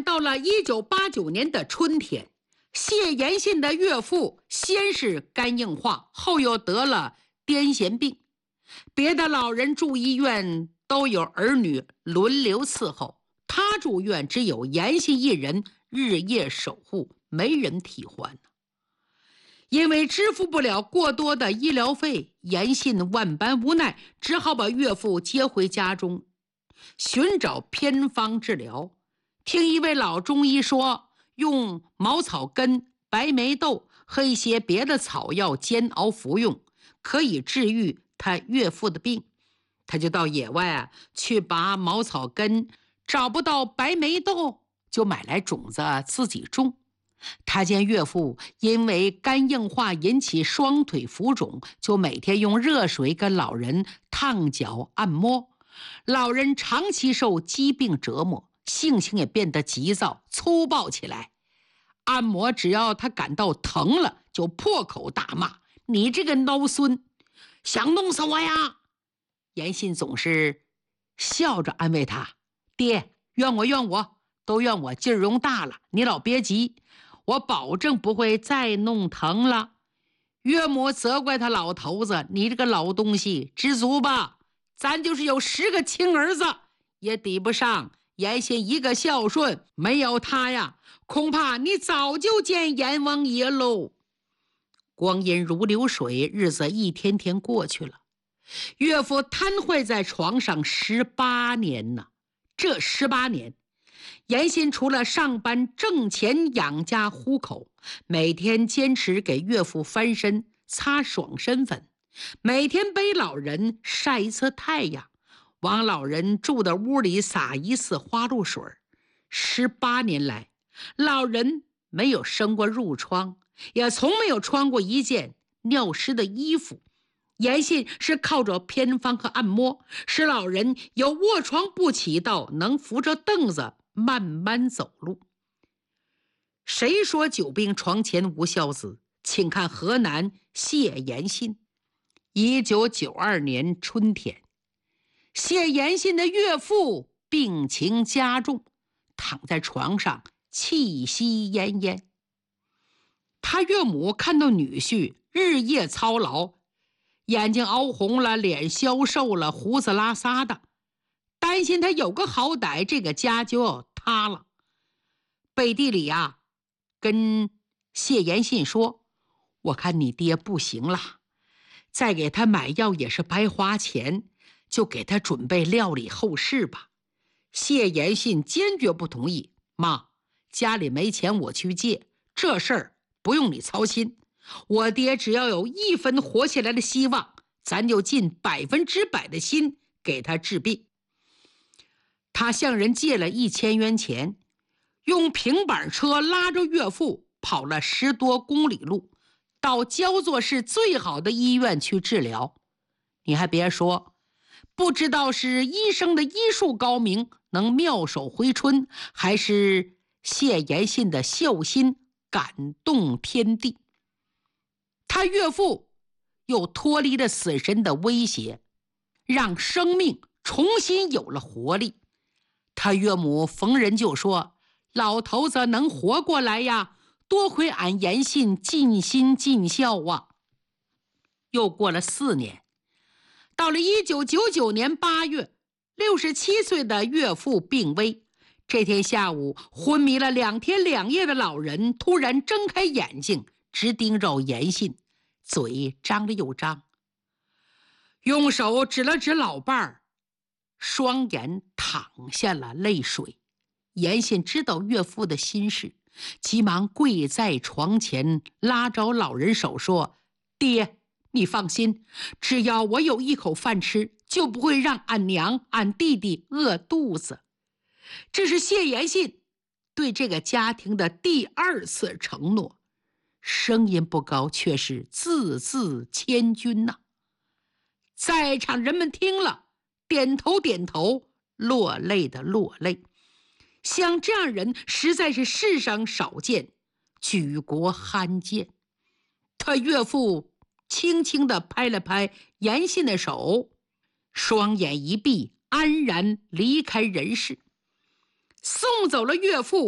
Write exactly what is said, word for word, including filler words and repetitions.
但到了一九八九年的春天，谢延信的岳父先是肝硬化，后又得了癫痫病。别的老人住医院都有儿女轮流伺候，他住院只有延信一人日夜守护，没人替换。因为支付不了过多的医疗费，延信万般无奈，只好把岳父接回家中，寻找偏方治疗。听一位老中医说，用茅草根、白梅豆和一些别的草药煎熬服用，可以治愈他岳父的病。他就到野外啊去拔茅草根，找不到白梅豆，就买来种子自己种。他见岳父因为肝硬化引起双腿浮肿，就每天用热水跟老人烫脚按摩。老人长期受疾病折磨，性情也变得急躁粗暴起来。按摩只要他感到疼了，就破口大骂：“你这个孬孙，想弄死我呀！”延信总是笑着安慰他：“爹，怨我怨我，都怨我劲儿用大了，你老别急，我保证不会再弄疼了。”岳母责怪他老头子：“你这个老东西，知足吧，咱就是有十个亲儿子，也抵不上延信一个孝顺，没有他呀，恐怕你早就见阎王爷喽。”光阴如流水，日子一天天过去了。岳父瘫痪在床上十八年呢。这十八年，延信除了上班挣钱养家糊口，每天坚持给岳父翻身擦爽身粉，每天背老人晒一次太阳，往老人住的屋里洒一次花露水。十八年来，老人没有生过褥疮，也从没有穿过一件尿湿的衣服。延信是靠着偏方和按摩，使老人由卧床不起到能扶着凳子慢慢走路。谁说久病床前无孝子？请看河南谢延信。一九九二年春天，谢延信的岳父病情加重，躺在床上气息奄奄。他岳母看到女婿日夜操劳，眼睛凹红了，脸消瘦了，胡子拉撒的，担心他有个好歹，这个家就要塌了。背地里啊，跟谢延信说：“我看你爹不行了，再给他买药也是白花钱，就给他准备料理后事吧。”谢延信坚决不同意：“妈，家里没钱我去借，这事儿不用你操心。我爹只要有一分活下来的希望，咱就尽百分之百的心给他治病。”他向人借了一千元钱，用平板车拉着岳父跑了十多公里路，到焦作市最好的医院去治疗。你还别说，不知道是医生的医术高明，能妙手回春，还是谢延信的孝心感动天地。他岳父又脱离了死神的威胁，让生命重新有了活力。他岳母逢人就说：“老头子能活过来呀，多亏俺延信尽心尽孝啊。”又过了四年，到了一九九九年八月，六十七岁的岳父病危。这天下午，昏迷了两天两夜的老人突然睁开眼睛，直盯着延信，嘴张了又张，用手指了指老伴儿，双眼淌下了泪水。延信知道岳父的心事，急忙跪在床前，拉着老人手说：“爹，你放心，只要我有一口饭吃，就不会让俺娘俺弟弟饿肚子。”这是谢延信对这个家庭的第二次承诺，声音不高，却是字字千钧呐、啊。在场人们听了，点头点头，落泪的落泪。像这样人实在是世上少见，举国罕见。他岳父轻轻地拍了拍延信的手，双眼一闭，安然离开人世。送走了岳父，